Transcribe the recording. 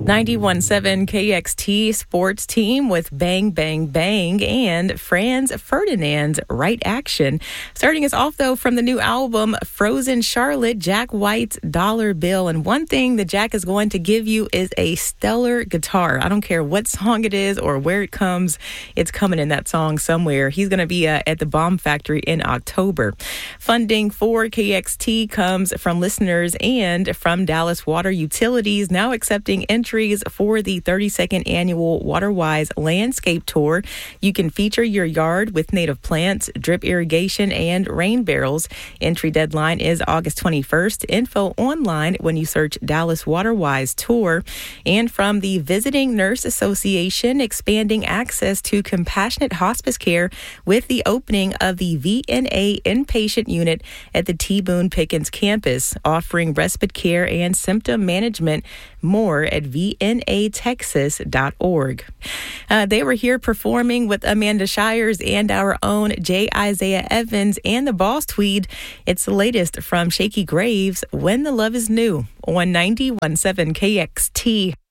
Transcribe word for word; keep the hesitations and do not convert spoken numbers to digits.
ninety-one point seven K X T Sports Team with Bang Bang Bang and Franz Ferdinand's Right Action. Starting us off, though, from the new album Frozen Charlotte, Jack White's Dollar Bill. And one thing that Jack is going to give you is a stellar guitar. I don't care what song it is or where it comes, it's coming in that song somewhere. He's going to be uh, at the Bomb Factory in October. Funding for K X T comes from listeners and from Dallas Water Utilities, now accepting entries for the thirty-second annual WaterWise Landscape Tour. You can feature your yard with native plants, drip irrigation, and rain barrels. Entry deadline is August twenty-first. Info online when you search Dallas WaterWise Tour. And from the Visiting Nurse Association, expanding access to compassionate hospice care with the opening of the V N A inpatient unit at the T. Boone Pickens campus, offering respite care and symptom management. More at V N A Texas dot org. Uh, they were here performing with Amanda Shires and our own J. Isaiah Evans and the Boss Tweed. It's the latest from Shaky Graves, When the Love is New, on ninety-one point seven K X T.